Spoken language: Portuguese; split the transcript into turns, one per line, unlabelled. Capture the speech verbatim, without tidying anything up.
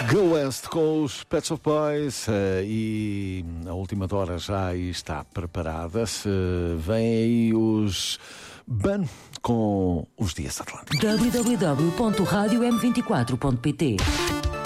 Go West com os Pet Shop Boys uh, e a última hora já está preparada. Uh, vêm aí os Ban com os Dias Atlânticos.
w w w ponto rádio m vinte e quatro ponto p t